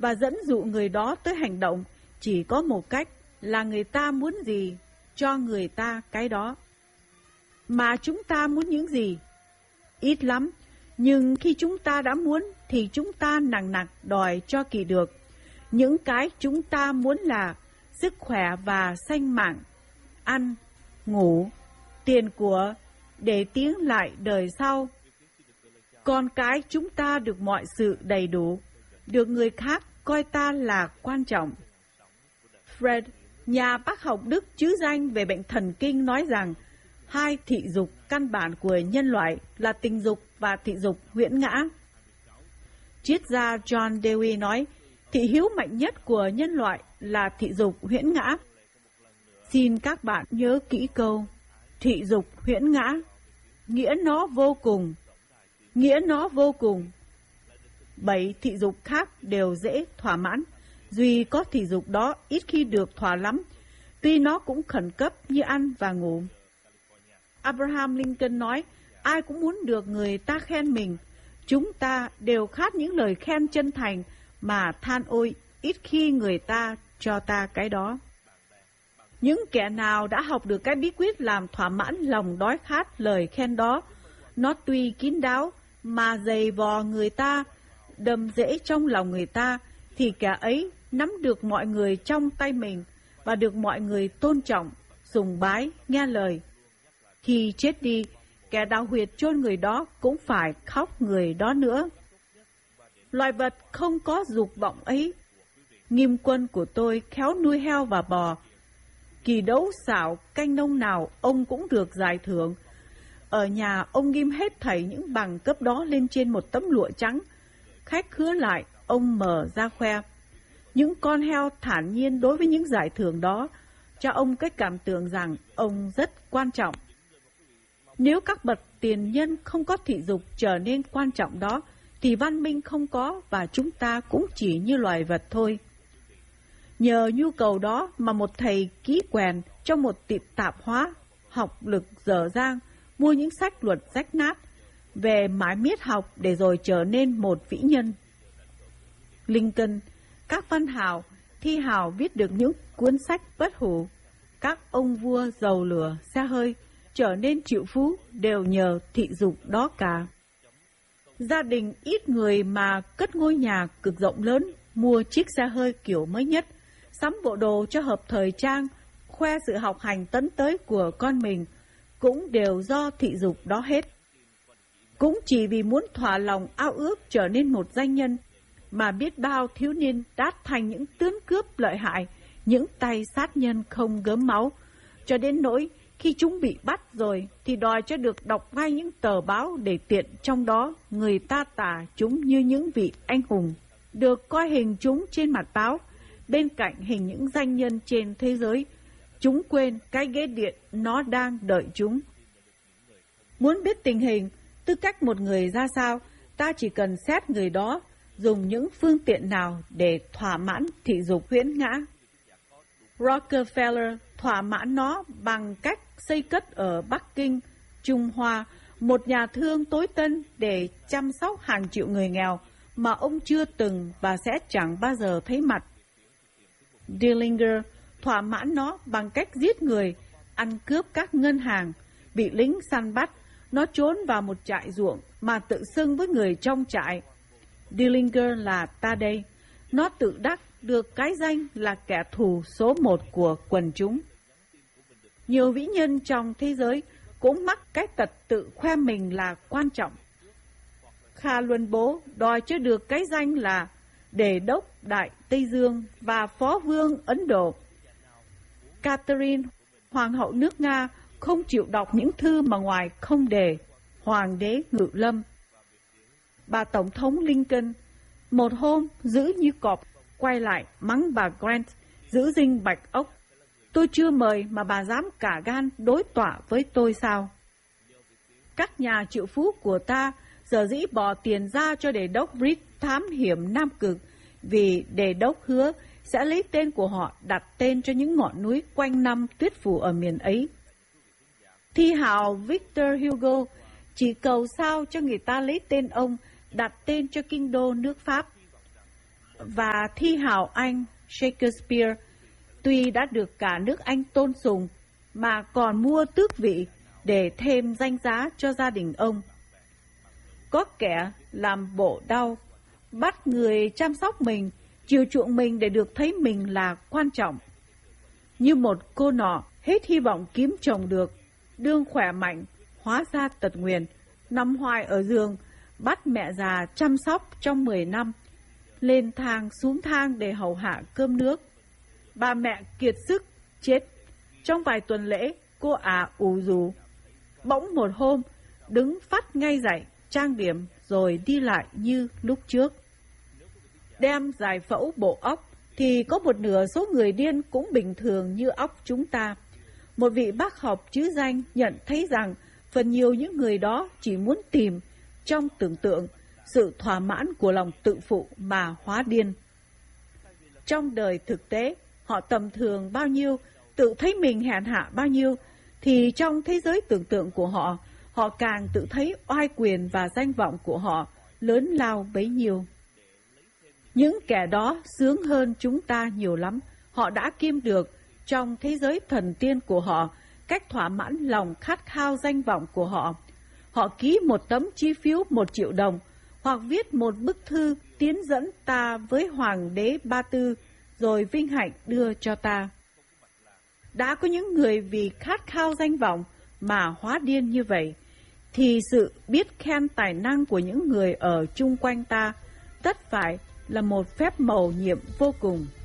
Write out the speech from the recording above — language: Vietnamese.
và dẫn dụ người đó tới hành động chỉ có một cách là người ta muốn gì, cho người ta cái đó. Mà chúng ta muốn những gì? Ít lắm, nhưng khi chúng ta đã muốn thì chúng ta nằng nặc đòi cho kỳ được. Những cái chúng ta muốn là sức khỏe và sanh mạng, ăn, ngủ, tiền của, để tiến lại đời sau. Còn cái chúng ta được mọi sự đầy đủ, được người khác coi ta là quan trọng. Fred, nhà bác học Đức trứ danh về bệnh thần kinh, nói rằng hai thị dục căn bản của nhân loại là tình dục và thị dục huyễn ngã. Triết gia John Dewey nói, thị hiếu mạnh nhất của nhân loại là thị dục huyễn ngã. Xin các bạn nhớ kỹ câu, thị dục huyễn ngã, nghĩa nó vô cùng. Nghĩa nó vô cùng. 7 thị dục khác đều dễ thỏa mãn, duy có thị dục đó ít khi được thỏa lắm, tuy nó cũng khẩn cấp như ăn và ngủ. Abraham Lincoln nói, ai cũng muốn được người ta khen mình. Chúng ta đều khát những lời khen chân thành, mà than ôi, ít khi người ta cho ta cái đó. Những kẻ nào đã học được cái bí quyết làm thỏa mãn lòng đói khát lời khen đó, nó tuy kín đáo mà dày vò người ta, đâm rễ trong lòng người ta, thì kẻ ấy nắm được mọi người trong tay mình và được mọi người tôn trọng, sùng bái, nghe lời. Khi chết đi, kẻ đào huyệt chôn người đó cũng phải khóc người đó nữa. Loài vật không có dục vọng ấy. Nghiêm quân của tôi khéo nuôi heo và bò. Kỳ đấu xảo canh nông nào ông cũng được giải thưởng. Ở nhà ông ghim hết thảy những bằng cấp đó lên trên một tấm lụa trắng. Khách hứa lại, ông mở ra khoe. Những con heo thản nhiên đối với những giải thưởng đó, cho ông cái cảm tưởng rằng ông rất quan trọng. Nếu các bậc tiền nhân không có thị dục trở nên quan trọng đó, thì văn minh không có và chúng ta cũng chỉ như loài vật thôi. Nhờ nhu cầu đó mà một thầy ký quèn trong một tiệm tạp hóa, học lực dở dang, mua những sách luật rách nát, về mãi miết học để rồi trở nên một vĩ nhân. Lincoln, các văn hào, thi hào viết được những cuốn sách bất hủ, các ông vua dầu lửa, xe hơi, trở nên triệu phú đều nhờ thị dục đó cả. Gia đình ít người mà cất ngôi nhà cực rộng lớn, mua chiếc xe hơi kiểu mới nhất, sắm bộ đồ cho hợp thời trang, khoe sự học hành tấn tới của con mình, cũng đều do thị dục đó hết. Cũng chỉ vì muốn thỏa lòng ao ước trở nên một danh nhân, mà biết bao thiếu niên đã thành những tướng cướp lợi hại, những tay sát nhân không gớm máu, cho đến nỗi khi chúng bị bắt rồi thì đòi cho được đọc ngay những tờ báo để tiện trong đó người ta tả chúng như những vị anh hùng, được coi hình chúng trên mặt báo, bên cạnh hình những danh nhân trên thế giới. Chúng quên cái ghế điện nó đang đợi chúng. Muốn biết tình hình, tư cách một người ra sao, ta chỉ cần xét người đó dùng những phương tiện nào để thỏa mãn thị dục huyễn ngã. Rockefeller thỏa mãn nó bằng cách xây cất ở Bắc Kinh, Trung Hoa, một nhà thương tối tân để chăm sóc hàng triệu người nghèo mà ông chưa từng và sẽ chẳng bao giờ thấy mặt. Dillinger thỏa mãn nó bằng cách giết người, ăn cướp các ngân hàng, bị lính săn bắt, nó trốn vào một trại ruộng mà tự xưng với người trong trại. Dillinger là ta đây, nó tự đắc được cái danh là kẻ thù số 1 của quần chúng. Nhiều vĩ nhân trong thế giới cũng mắc cái tật tự khoe mình là quan trọng. Kha Luân Bố đòi cho được cái danh là Đề đốc Đại Tây Dương và Phó Vương Ấn Độ. Catherine, Hoàng hậu nước Nga, không chịu đọc những thư mà ngoài không đề Hoàng đế Ngự Lâm. Bà Tổng thống Lincoln một hôm giữ như cọp, quay lại mắng bà Grant giữ dinh Bạch Ốc. Tôi chưa mời mà bà dám cả gan đối tọa với tôi sao? Các nhà triệu phú của ta giờ dĩ bỏ tiền ra cho đề đốc Reed thám hiểm Nam Cực, vì đề đốc hứa sẽ lấy tên của họ đặt tên cho những ngọn núi quanh năm tuyết phủ ở miền ấy. Thi hào Victor Hugo chỉ cầu sao cho người ta lấy tên ông đặt tên cho kinh đô nước Pháp. và thi hào Anh Shakespeare tuy đã được cả nước Anh tôn sùng mà còn mua tước vị để thêm danh giá cho gia đình ông. Có kẻ làm bộ đau, bắt người chăm sóc mình, chiều chuộng mình để được thấy mình là quan trọng. Như một cô nọ hết hy vọng kiếm chồng được, đương khỏe mạnh, hóa ra tật nguyền, nằm hoài ở giường, bắt mẹ già chăm sóc trong 10 năm, lên thang xuống thang để hầu hạ cơm nước. Bà mẹ kiệt sức, chết. Trong vài tuần lễ, cô ù rù. Bỗng một hôm, đứng phát ngay dậy, trang điểm rồi đi lại như lúc trước. Đem giải phẫu bộ óc, thì có một nửa số người điên cũng bình thường như óc chúng ta. Một vị bác học chứ danh nhận thấy rằng phần nhiều những người đó chỉ muốn tìm trong tưởng tượng sự thỏa mãn của lòng tự phụ mà hóa điên. Trong đời thực tế, họ tầm thường bao nhiêu, tự thấy mình hèn hạ bao nhiêu, thì trong thế giới tưởng tượng của họ, họ càng tự thấy oai quyền và danh vọng của họ lớn lao bấy nhiêu. Những kẻ đó sướng hơn chúng ta nhiều lắm. Họ đã kiếm được trong thế giới thần tiên của họ cách thỏa mãn lòng khát khao danh vọng của họ. Họ ký một tấm chi phiếu 1 triệu đồng hoặc viết một bức thư tiến dẫn ta với Hoàng đế Ba Tư rồi vinh hạnh đưa cho ta. Đã có những người vì khát khao danh vọng mà hóa điên như vậy, thì sự biết khen tài năng của những người ở chung quanh ta tất phải là một phép mầu nhiệm vô cùng.